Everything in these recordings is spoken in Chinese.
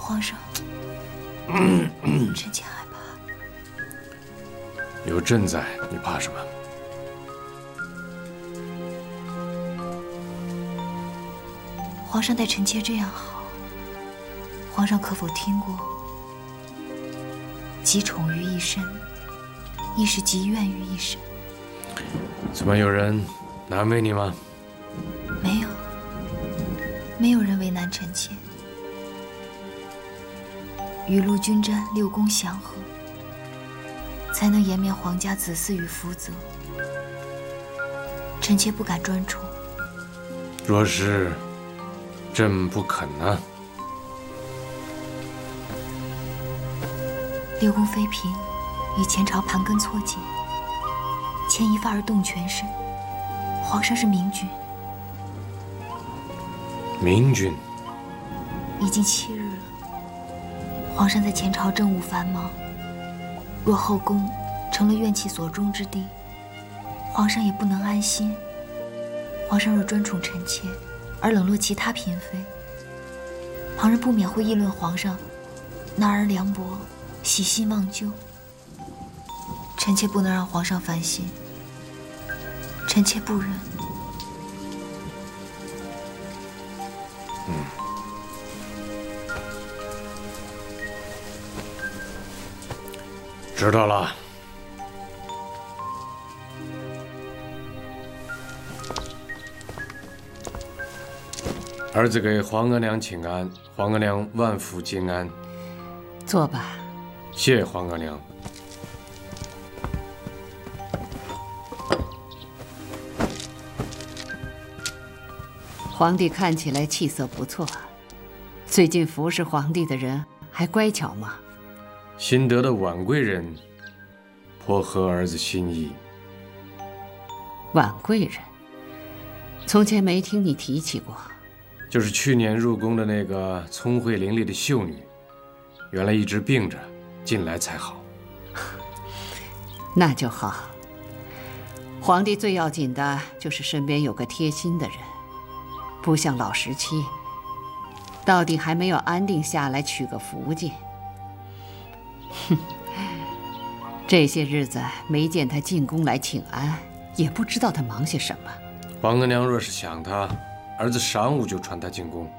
皇上，臣妾害怕。 有朕在，你怕什么？ 皇上待臣妾这样好，皇上可否听过“极宠于一身，亦是极怨于一身”？ 怎么有人难为你吗？ 没有，没有人为难臣妾。雨露均沾，六宫祥和，才能延绵皇家子嗣与福泽。臣妾不敢专宠。 若是朕不肯呢？ 六宫妃嫔与前朝盘根错节，牵一发而动全身。皇上是明君， 明君已经7日了。皇上在前朝政务繁忙，若后宫成了怨气所终之地，皇上也不能安心。皇上若专宠臣妾，而冷落其他嫔妃，旁人不免会议论皇上纳而凉薄，喜新忘旧。臣妾不能让皇上烦心，臣妾不忍。 知道了。儿子给皇额娘请安，皇额娘万福金安。 坐吧。 谢皇额娘。 皇帝看起来气色不错，最近服侍皇帝的人还乖巧吗？ 新得的婉贵人颇合儿子心意。 婉贵人，从前没听你提起过。 就是去年入宫的那个聪慧伶俐的秀女，原来一直病着，近来才好。 那就好。皇帝最要紧的就是身边有个贴心的人，不像老17，到底还没有安定下来取个福晋。哼，这些日子没见他进宫来请安，也不知道他忙些什么。 皇额娘若是想他，儿子晌午就传他进宫。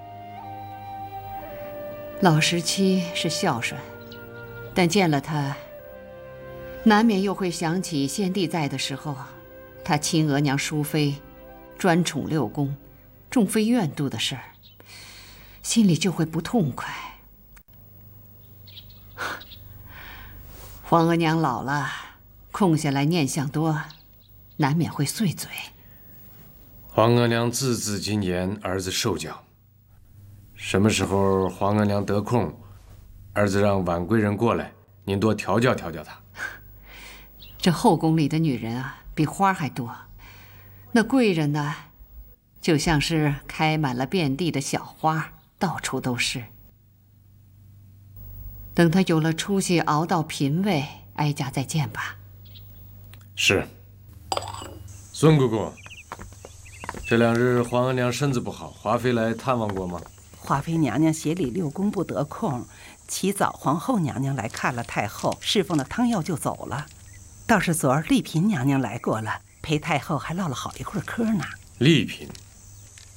老17是孝顺，但见了他，难免又会想起先帝在的时候，他亲额娘淑妃，专宠6宫，众妃怨妒的事儿，心里就会不痛快。皇额娘老了，空下来念想多，难免会碎嘴。 皇额娘字字谨言，儿子受教。什么时候皇额娘得空，儿子让婉贵人过来，您多调教调教她。 这后宫里的女人啊，比花还多，那贵人呢，就像是开满了遍地的小花，到处都是。等她有了出息，熬到嫔位，哀家再见吧。 是。孙姑姑，这2日皇额娘身子不好，华妃来探望过吗？ 华妃娘娘协理6宫不得空，起早皇后娘娘来看了太后，侍奉了汤药就走了。倒是昨儿丽嫔娘娘来过了，陪太后还唠了好一会儿嗑呢。 丽嫔。